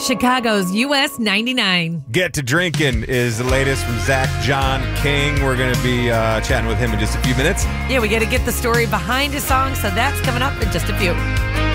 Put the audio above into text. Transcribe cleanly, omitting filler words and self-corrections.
Chicago's US 99. Get to Drinking is the latest from Zach John King. We're going to be chatting with him in just a few minutes. Yeah, we got to get the story behind his song, so that's coming up in just a few.